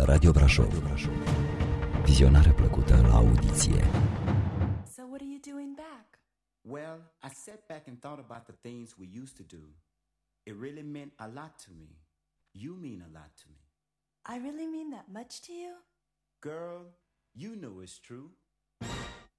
Radio Brașov. Vizionare plăcută la audiție. So what are you doing back? Well, I sat back and thought about the things we used to do. It really meant a lot to me. You mean a lot to me. I really mean that much to you? Girl, you know it's true.